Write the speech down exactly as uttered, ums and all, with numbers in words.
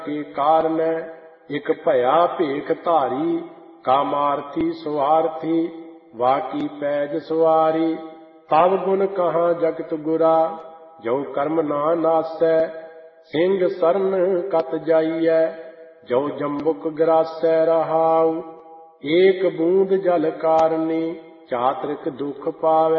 के कारण इक भया भेख धारी, कामार्थी स्वार्थी वाकी पैज सवारी। तब गुण कहाँ जगत गुरा, जो कर्म ना नासै, सिंह सरन कत जाइयै, जो जम्बुक ग्रासै रहाऊ। एक बूंद जल कारणी, चातरिक दुख पावै,